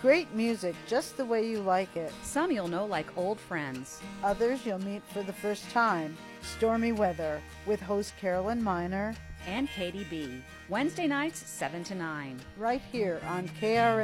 Great music just the way you like it. Some you'll know like old friends. Others you'll meet for the first time. Stormy Weather with host Carolyn Miner And Katie B. Wednesday nights, 7 to 9. right here on KRN.